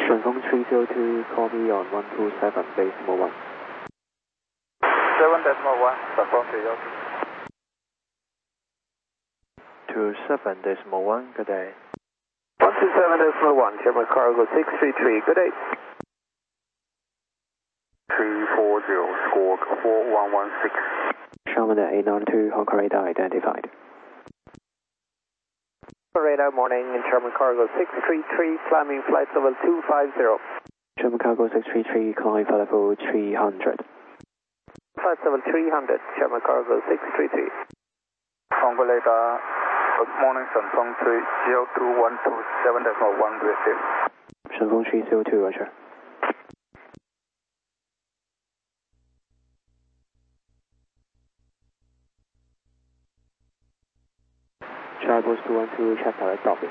顺丰302, call me on 127, decimal 1. 7.1,顺丰302. 27.1, good day. 127.1, German Cargo 633, good day. 340, squawk 4116. Sherman at 892, Hong Kong radar identified. Radar morning in German Cargo 633, climbing flight level 250. German Cargo 633, climb flight level 300. Flight level 300, German Cargo 633. Hong Kong radar, good morning, 顺丰302-127.1 receive. 顺丰302, roger. Charlie Post 212, check direct copy.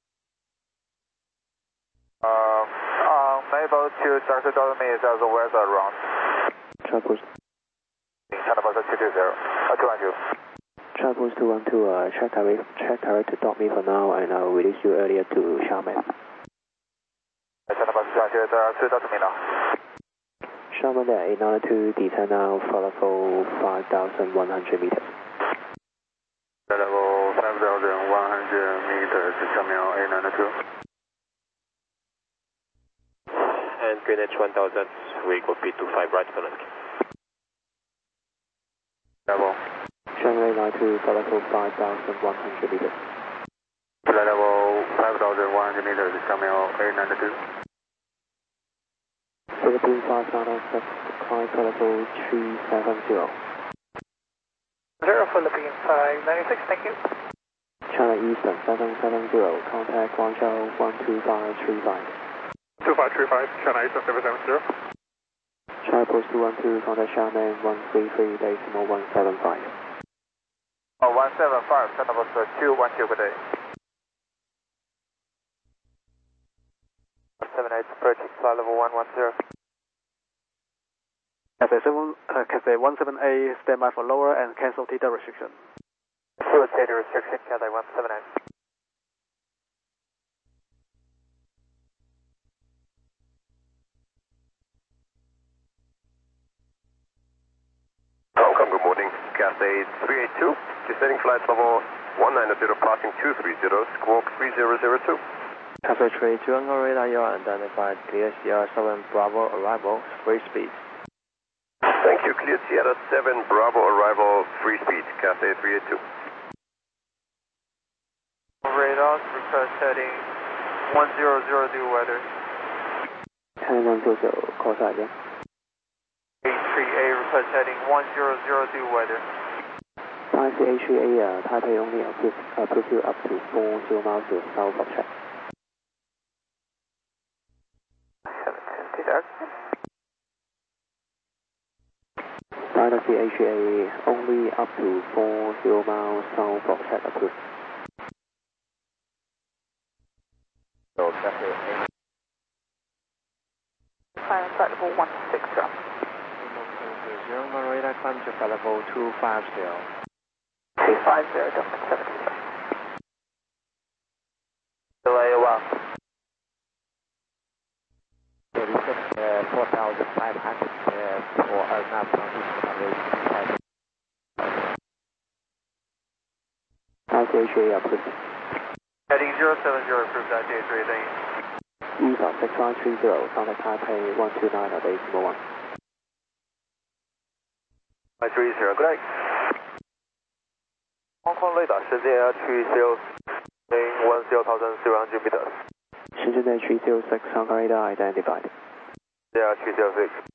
Unable to direct me as the weather around. Charlie Post. China Post 220, 212. Charlie Post 212, check direct to me for now, and I will release you earlier to Xiamen. China Post 220, to me now. Xiamen at 892, descend now for level 5,100 meters. Level 5,100 meters, terminal 892. And Greenwich 1000, we go P25 right current. Level. Shanghai 92 for level 5,100 meters. Level 5,100 meters, terminal 892. Philippine 5906, climb for level 370. 0 Philippine 596, thank you. China Eastern 770, contact Guangzhou 12535. 2535, China Eastern 770. China Post 212, contact Xiamen 133, decimal 175. 175, China Post 212, good day. 78, approaching flight level 110. Cathay 17A, stand by for lower and cancel theta restriction. Fluid theta restriction, Cathay 178. Hong Kong, good morning. Cathay 382, descending flight level 190, passing 230, squawk 3002. Cathay 382, Hong Kong radar, you are identified. Clear Sierra 7 Bravo arrival, free speed. Thank you. Clear Sierra 7 Bravo arrival, free speed. Cathay 382. Radar, request heading 1002 weather. Heading 100, call side again. 83A, request heading 1002 weather. ICHA, Taipei only approve you up to 40 miles to south of check. 710 dark. CHA only up to 40 miles south of check approved. So Cathay 8. Climb flight level 160. Hong Kong radar, climb to flight level 250. 250, Delta 70. Delay a while. 4,500 for Arnab County. ICHA approved. Heading 070, approved ICHA, thank you. ESA 6530, contact Taipei 129 at decimal 1. 530, good day. Hong Kong radar, Shenzhen Air 306, 10,000 meters. Shenzhen Air 306, Hong Kong radar identified. Air 306.